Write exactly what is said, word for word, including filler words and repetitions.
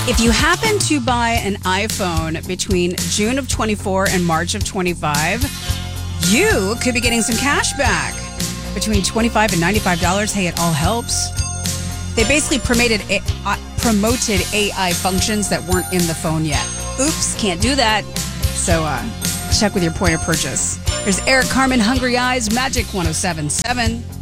If you happen to buy an iPhone between June of twenty-four and March of twenty-five, you could be getting some cash back between twenty-five dollars and ninety-five dollars. Hey, it all helps. They basically promoted, uh, promoted A I functions that weren't in the phone yet. Oops, can't do that. So uh, check with your point of purchase. There's Eric Carmen, Hungry Eyes, Magic one oh seven point seven.